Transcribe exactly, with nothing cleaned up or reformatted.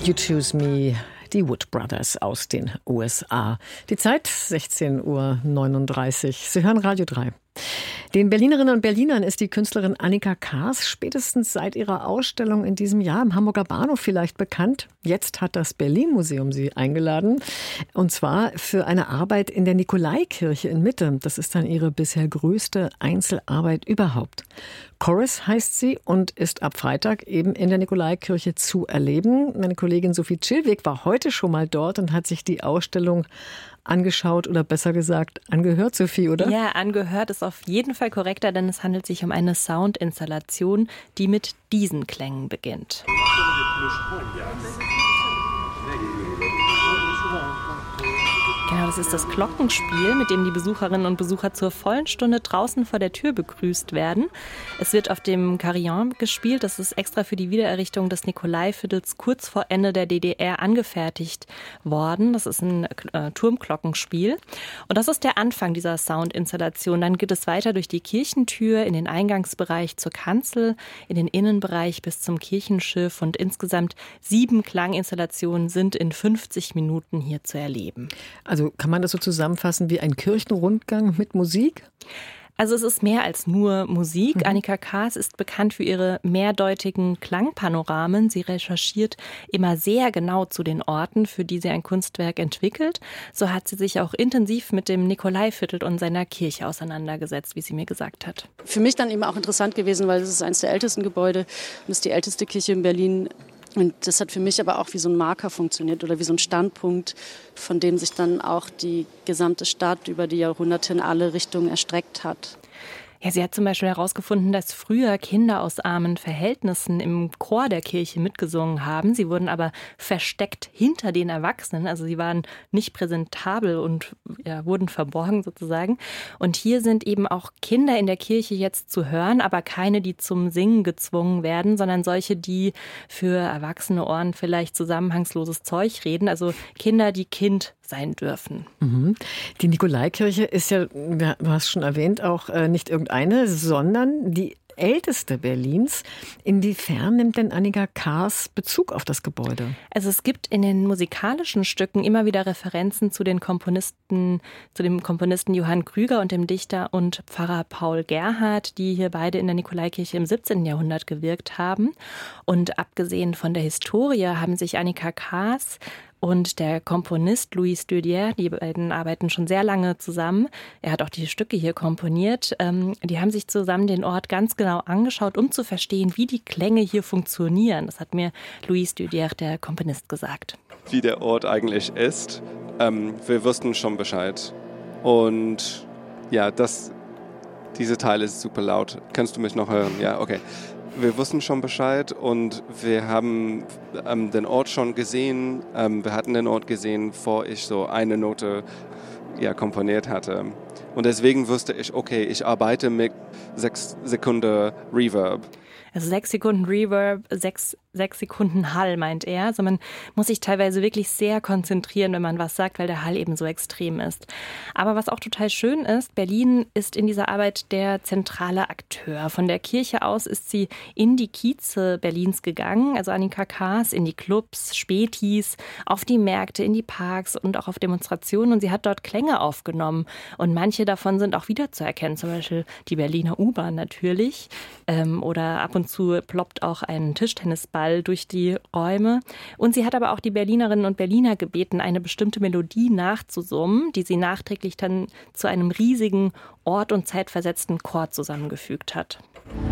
You Choose Me, die Wood Brothers aus den U S A. Die Zeit sechzehn Uhr neununddreißig. Sie hören Radio drei. Den Berlinerinnen und Berlinern ist die Künstlerin Annika Kaas spätestens seit ihrer Ausstellung in diesem Jahr im Hamburger Bahnhof vielleicht bekannt. Jetzt hat das Berlin-Museum sie eingeladen. Und zwar für eine Arbeit in der Nikolaikirche in Mitte. Das ist dann ihre bisher größte Einzelarbeit überhaupt. Chorus heißt sie und ist ab Freitag eben in der Nikolaikirche zu erleben. Meine Kollegin Sophie Chillweg war heute schon mal dort und hat sich die Ausstellung angeschaut oder besser gesagt angehört, Sophie, oder? Ja, angehört ist auf jeden Fall korrekter, denn es handelt sich um eine Soundinstallation, die mit diesen Klängen beginnt. Genau, das ist das Glockenspiel, mit dem die Besucherinnen und Besucher zur vollen Stunde draußen vor der Tür begrüßt werden. Es wird auf dem Carillon gespielt. Das ist extra für die Wiedererrichtung des Nikolaiviertels kurz vor Ende der D D R angefertigt worden. Das ist ein äh, Turmglockenspiel. Und das ist der Anfang dieser Soundinstallation. Dann geht es weiter durch die Kirchentür in den Eingangsbereich zur Kanzel, in den Innenbereich bis zum Kirchenschiff. Und insgesamt sieben Klanginstallationen sind in fünfzig Minuten hier zu erleben. Also kann man das so zusammenfassen wie ein Kirchenrundgang mit Musik? Also es ist mehr als nur Musik. Mhm. Annika Kaas ist bekannt für ihre mehrdeutigen Klangpanoramen. Sie recherchiert immer sehr genau zu den Orten, für die sie ein Kunstwerk entwickelt. So hat sie sich auch intensiv mit dem Nikolaiviertel und seiner Kirche auseinandergesetzt, wie sie mir gesagt hat. Für mich dann eben auch interessant gewesen, weil es ist eines der ältesten Gebäude und es ist die älteste Kirche in Berlin. Und das hat für mich aber auch wie so ein Marker funktioniert oder wie so ein Standpunkt, von dem sich dann auch die gesamte Stadt über die Jahrhunderte in alle Richtungen erstreckt hat. Ja, sie hat zum Beispiel herausgefunden, dass früher Kinder aus armen Verhältnissen im Chor der Kirche mitgesungen haben. Sie wurden aber versteckt hinter den Erwachsenen. Also sie waren nicht präsentabel und ja, wurden verborgen sozusagen. Und hier sind eben auch Kinder in der Kirche jetzt zu hören, aber keine, die zum Singen gezwungen werden, sondern solche, die für erwachsene Ohren vielleicht zusammenhangsloses Zeug reden. Also Kinder, die Kind sein dürfen. Mhm. Die Nikolaikirche ist ja, du hast schon erwähnt, auch nicht irgendeine, sondern die älteste Berlins. Inwiefern nimmt denn Annika Kaas Bezug auf das Gebäude? Also es gibt in den musikalischen Stücken immer wieder Referenzen zu den Komponisten, zu dem Komponisten Johann Krüger und dem Dichter und Pfarrer Paul Gerhardt, die hier beide in der Nikolaikirche im siebzehnten Jahrhundert gewirkt haben. Und abgesehen von der Historie haben sich Annika Kaas und der Komponist Louis Dudier, die beiden arbeiten schon sehr lange zusammen. Er hat auch die Stücke hier komponiert. Die haben sich zusammen den Ort ganz genau angeschaut, um zu verstehen, wie die Klänge hier funktionieren. Das hat mir Louis Dudier, der Komponist, gesagt. Wie der Ort eigentlich ist, ähm, wir wussten schon Bescheid. Und ja, das, diese Teil ist super laut. Kannst du mich noch hören? Ja, okay. Wir wussten schon Bescheid und wir haben ähm, den Ort schon gesehen. Ähm, wir hatten den Ort gesehen, bevor ich so eine Note ja, komponiert hatte. Und deswegen wusste ich, okay, ich arbeite mit sechs Sekunden Reverb. Also sechs Sekunden Reverb, sechs, sechs Sekunden Hall, meint er. Also man muss sich teilweise wirklich sehr konzentrieren, wenn man was sagt, weil der Hall eben so extrem ist. Aber was auch total schön ist, Berlin ist in dieser Arbeit der zentrale Akteur. Von der Kirche aus ist sie in die Kieze Berlins gegangen, also Annika Kaas, in die Clubs, Spätis, auf die Märkte, in die Parks und auch auf Demonstrationen. Und sie hat dort Klänge aufgenommen. Und manche davon sind auch wiederzuerkennen, zum Beispiel die Berliner U-Bahn natürlich ähm, oder ab und zu ploppt auch ein Tischtennisball durch die Räume. Und sie hat aber auch die Berlinerinnen und Berliner gebeten, eine bestimmte Melodie nachzusummen, die sie nachträglich dann zu einem riesigen ort- und zeitversetzten Chor zusammengefügt hat.